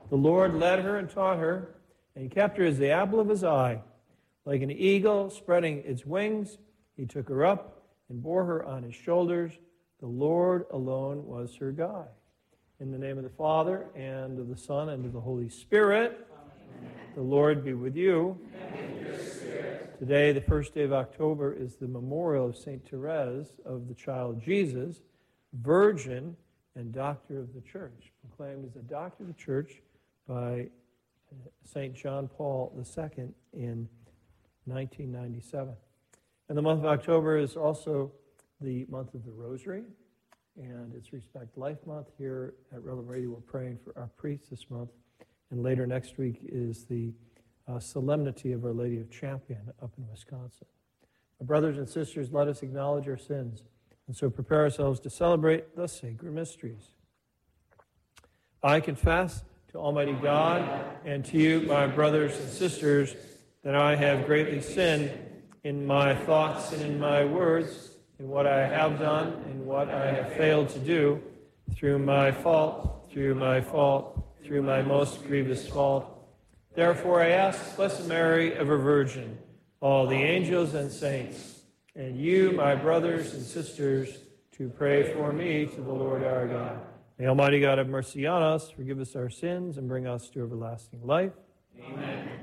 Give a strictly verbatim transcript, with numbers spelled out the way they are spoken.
The Lord led her and taught her, and kept her as the apple of his eye. Like an eagle spreading its wings, he took her up and bore her on his shoulders. The Lord alone was her guide. In the name of the Father, and of the Son, and of the Holy Spirit, amen. The Lord be with you. And with your spirit. Today, the first day of October, is the memorial of Saint Therese of the Child Jesus, Virgin and Doctor of the Church, proclaimed as a Doctor of the Church by Saint John Paul the Second in nineteen ninety-seven. And the month of October is also the month of the Rosary, and it's Respect Life Month. Here at Relevant Radio, we're praying for our priests this month. And later next week is the uh, Solemnity of Our Lady of Champion up in Wisconsin. My brothers and sisters, let us acknowledge our sins, and so prepare ourselves to celebrate the sacred mysteries. I confess to Almighty God and to you, my brothers and sisters, that I have greatly sinned in my thoughts and in my words, in what I have done and what I have failed to do, through my fault, through my fault, through my most grievous fault. Therefore I ask, Blessed Mary, ever Virgin, all the angels and saints, and you, my brothers and sisters, to pray for me to the Lord our God. May Almighty God have mercy on us, forgive us our sins, and bring us to everlasting life. Amen.